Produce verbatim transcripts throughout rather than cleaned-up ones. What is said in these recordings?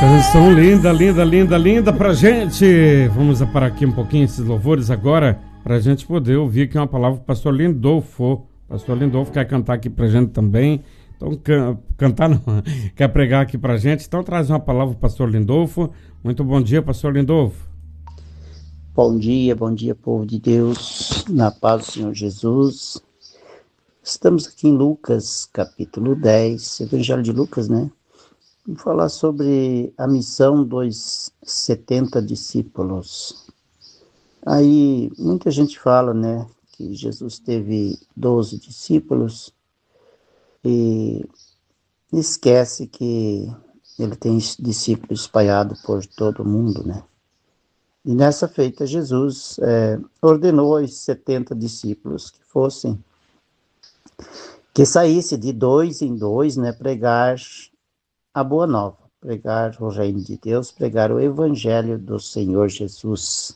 Canção linda, linda, linda, linda pra gente. Vamos parar aqui um pouquinho esses louvores agora, pra gente poder ouvir aqui uma palavra do pastor Lindolfo. Pastor Lindolfo quer cantar aqui pra gente também. Então, can, cantar não, quer pregar aqui pra gente. Então, traz uma palavra pro pastor Lindolfo. Muito bom dia, pastor Lindolfo. Bom dia, bom dia, povo de Deus, na paz do Senhor Jesus. Estamos aqui em Lucas, capítulo dez, Evangelho de Lucas, né? Vamos falar sobre a missão dos setenta discípulos. Aí, muita gente fala, né, que Jesus teve doze discípulos e esquece que ele tem discípulos espalhados por todo o mundo, né? E nessa feita, Jesus é, ordenou aos setenta discípulos que fossem, que saísse de dois em dois, né, pregar a boa nova, pregar o reino de Deus, pregar o evangelho do Senhor Jesus.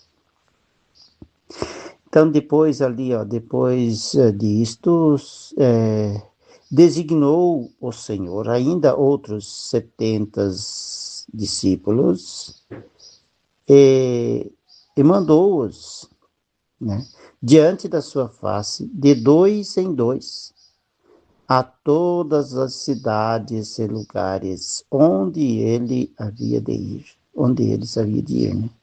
Então, depois ali, ó, depois disto, é, designou o Senhor ainda outros setenta discípulos e, e mandou-os, né, diante da sua face, de dois em dois, a todas as cidades e lugares onde ele havia de ir, onde eles haviam de ir, né?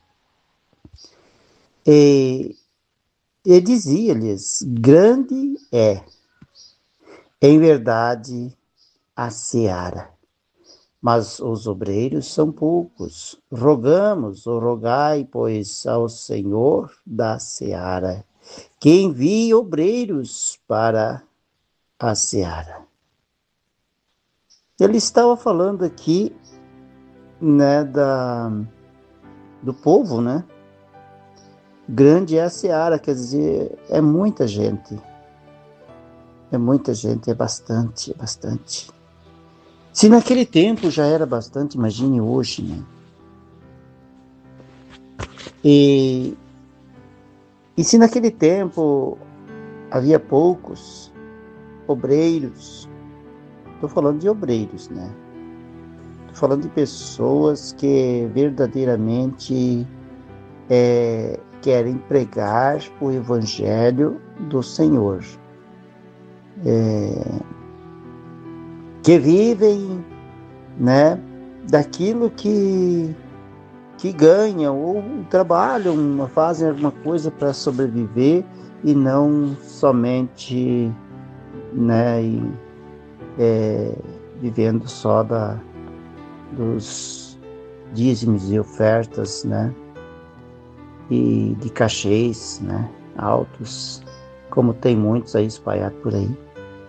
E, e dizia-lhes, grande é, em verdade, a seara, mas os obreiros são poucos. Rogamos, ou rogai, pois, ao Senhor da seara, que envie obreiros para a seara. Ele estava falando aqui, né, da, do povo, né? Grande é a seara, quer dizer, é muita gente. É muita gente, é bastante, é bastante. Se naquele tempo já era bastante, imagine hoje, né? E, e se naquele tempo havia poucos obreiros, estou falando de obreiros, né? Estou falando de pessoas que verdadeiramente é, querem pregar o evangelho do Senhor, é, que vivem, né, daquilo que, que ganham ou trabalham, fazem alguma coisa para sobreviver e não somente, né, e, é, vivendo só da, dos dízimos e ofertas, né, e de cachês, né, altos, como tem muitos aí espalhados por aí,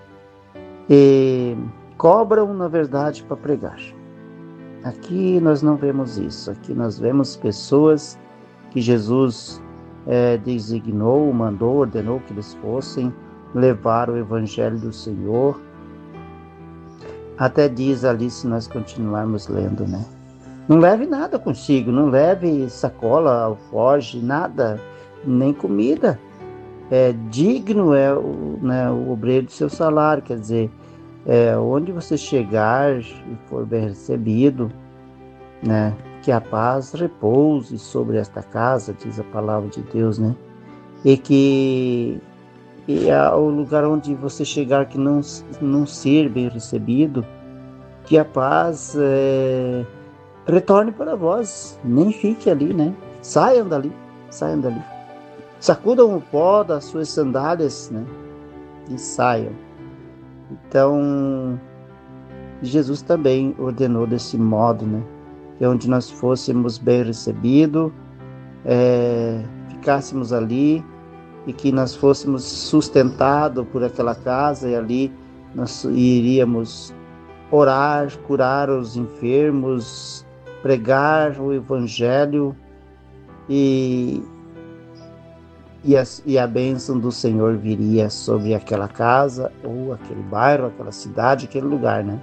e cobram, na verdade, para pregar. Aqui nós não vemos isso, aqui nós vemos pessoas que Jesus é, designou, mandou, ordenou que eles fossem levar o evangelho do Senhor. Até diz ali, se nós continuarmos lendo, né? Não leve nada consigo, não leve sacola, alforje, nada, nem comida. É, digno é o, né, o obreiro do seu salário, quer dizer, é, onde você chegar e for bem recebido, né? Que a paz repouse sobre esta casa, diz a palavra de Deus, né? E que e a, o lugar onde você chegar que não, não ser bem recebido, que a paz é, retorne para vós, nem fique ali, né? Saiam dali, saiam dali. Sacudam o pó das suas sandálias, né? E saiam. Então, Jesus também ordenou desse modo, né? Que onde nós fôssemos bem recebidos, é, ficássemos ali e que nós fôssemos sustentados por aquela casa e ali nós iríamos orar, curar os enfermos, pregar o evangelho e, e, a, e a bênção do Senhor viria sobre aquela casa ou aquele bairro, aquela cidade, aquele lugar, né?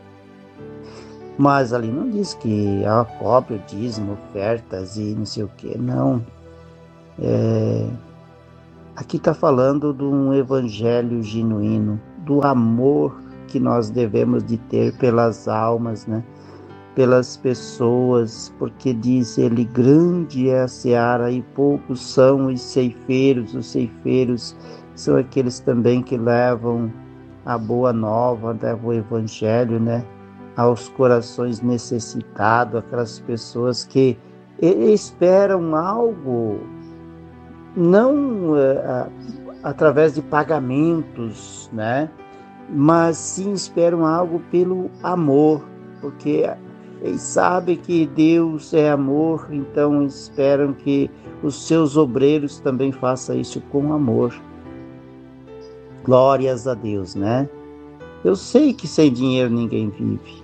Mas ali não diz que a cobre, dízimo, ofertas e não sei o que, não. É, aqui está falando de um evangelho genuíno, do amor que nós devemos de ter pelas almas, né? pelas pessoas, porque diz ele, grande é a seara e poucos são os ceifeiros. Os ceifeiros são aqueles também que levam a boa nova, levam o evangelho, né, aos corações necessitados, aquelas pessoas que esperam algo, não uh, através de pagamentos, né, mas sim esperam algo pelo amor, porque eles sabem que Deus é amor, então esperam que os seus obreiros também façam isso com amor. Glórias a Deus, né? Eu sei que sem dinheiro ninguém vive,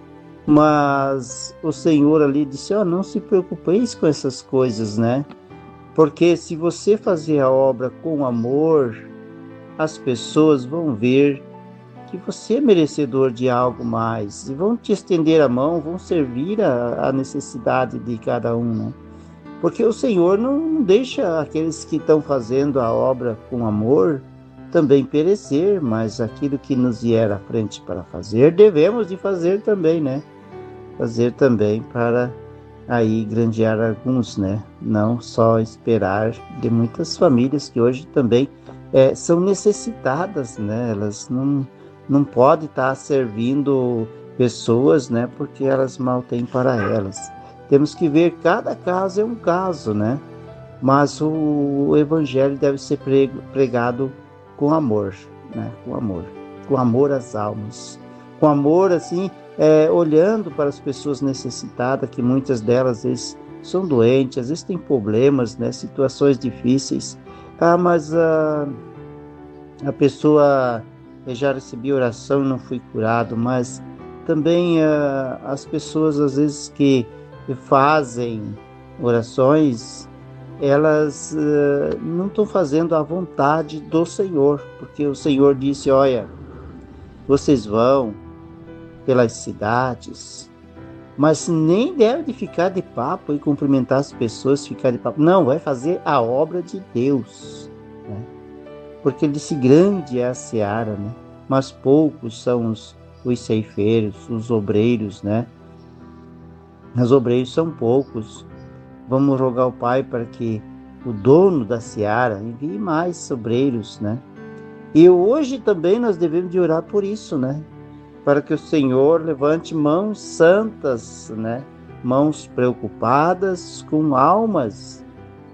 mas o Senhor ali disse, ó, oh, não se preocupeis com essas coisas, né? Porque se você fazer a obra com amor, as pessoas vão ver que você é merecedor de algo mais e vão te estender a mão, vão servir a, a necessidade de cada um, né? Porque o Senhor não deixa aqueles que estão fazendo a obra com amor também perecer, mas aquilo que nos vier à frente para fazer, devemos de fazer também, né? Fazer também para aí grandear alguns, né? Não só esperar de muitas famílias que hoje também é, são necessitadas, né? Elas não não podem estar servindo pessoas, né? Porque elas mal têm para elas. Temos que ver, cada caso é um caso, né? Mas o, o evangelho deve ser pregado com amor, né? Com amor, com amor às almas, com amor, assim, é, olhando para as pessoas necessitadas, que muitas delas às vezes são doentes, às vezes têm problemas, né? Situações difíceis. Ah, mas a, a pessoa, eu já recebi oração e não fui curado, mas também uh, as pessoas às vezes que fazem orações, elas uh, não estão fazendo a vontade do Senhor, porque o Senhor disse, olha, vocês vão pelas cidades, mas nem deve de ficar de papo e cumprimentar as pessoas, ficar de papo, não, vai fazer a obra de Deus, né? Porque ele disse, grande é a seara, né? Mas poucos são os, os ceifeiros, os obreiros, né? Os obreiros são poucos. Vamos rogar ao Pai para que o dono da seara envie mais obreiros, né? E hoje também nós devemos de orar por isso, né? Para que o Senhor levante mãos santas, né? Mãos preocupadas com almas,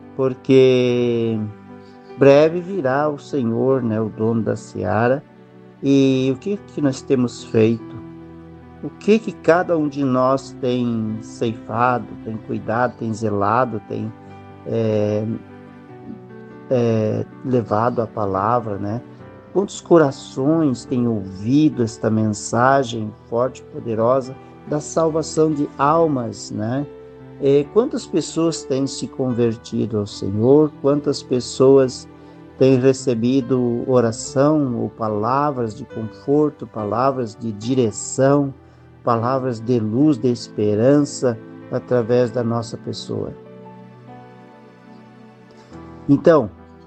porque breve virá o Senhor, né, o dono da seara. E o que que nós temos feito? O que que cada um de nós tem ceifado, tem cuidado, tem zelado, tem é, é, levado a palavra, né? Quantos corações têm ouvido esta mensagem forte e poderosa da salvação de almas, né? E quantas pessoas têm se convertido ao Senhor? Quantas pessoas têm recebido oração ou palavras de conforto, palavras de direção, palavras de luz, de esperança através da nossa pessoa? Então,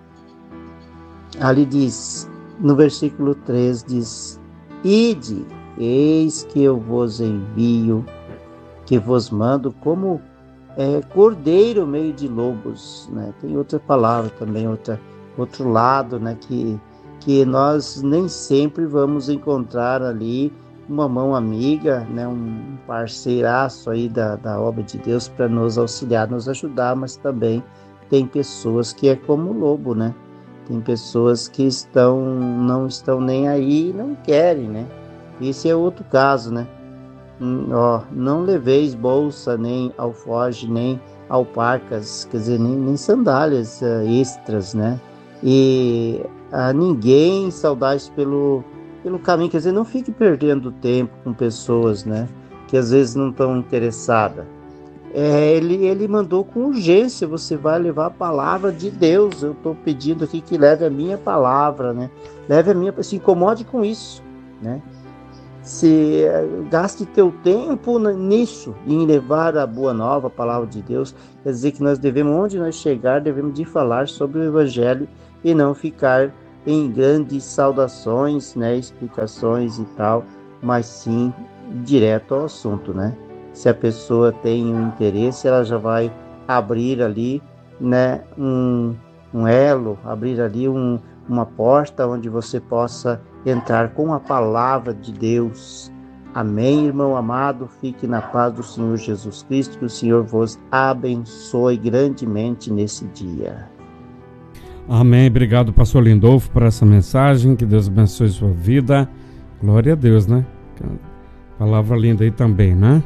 ali diz, no versículo três diz, ide, eis que eu vos envio, que vos mando como é, cordeiro meio de lobos, né? Tem outra palavra também, outra, outro lado, né? Que, que nós nem sempre vamos encontrar ali uma mão amiga, né? Um parceiraço aí da, da obra de Deus para nos auxiliar, nos ajudar, mas também tem pessoas que é como o lobo, né? Tem pessoas que estão, não estão nem aí e não querem, né? Esse é outro caso, né? Hum, ó, não leveis bolsa, nem alforje, nem alparcas, quer dizer, nem, nem sandálias uh, extras, né? E a ninguém saudais pelo, pelo caminho, quer dizer, não fique perdendo tempo com pessoas, né? Que às vezes não estão interessadas. É, ele, ele mandou com urgência, você vai levar a palavra de Deus. Eu estou pedindo aqui que leve a minha palavra, né? Leve a minha, se incomode com isso, né? Se gaste teu tempo nisso, em levar a boa nova, a palavra de Deus. Quer dizer que nós devemos, onde nós chegar, devemos de falar sobre o Evangelho e não ficar em grandes saudações, né, explicações e tal, mas sim direto ao assunto, né? Se a pessoa tem um interesse, ela já vai abrir ali, né, um, um elo, abrir ali um, uma porta onde você possa entrar com a palavra de Deus. Amém, irmão amado? Fique na paz do Senhor Jesus Cristo, que o Senhor vos abençoe grandemente nesse dia. Amém. Obrigado, pastor Lindolfo, por essa mensagem. Que Deus abençoe sua vida. Glória a Deus, né? Palavra linda aí também, né?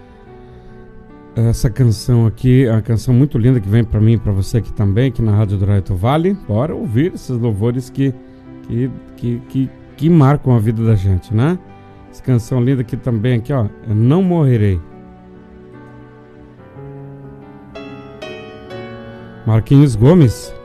Essa canção aqui é uma canção muito linda que vem para mim e para você aqui também, aqui na Rádio do Raito Vale. Bora ouvir esses louvores que, que, que, que, que marcam a vida da gente, né? Essa canção linda aqui também, aqui, ó. Eu não morrerei. Marquinhos Gomes.